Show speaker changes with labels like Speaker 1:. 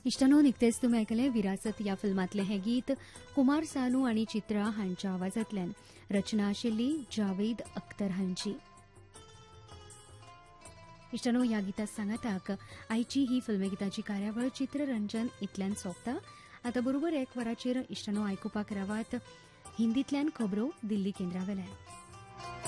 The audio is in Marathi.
Speaker 1: इश्टानो, निकतेच तुमी आयकले विरासत ह्या फिल्मातले हे गीत कुमार सानू आणि चित्रा हांच्या आवाजांतल्यान. रचना आशिल्ली जावेद अख्तर हांची. इश्टानो, ह्या गिता सांगाताक आयची ही फिल्मगिताची कार्यावळ चित्ररंजन इतल्यान सोंपता. आतां बरोबर 1 वराचेर इश्टानो आयकुपाक रावात हिंदींतल्यान खबरो दिल्ली केंद्रावेल्यान.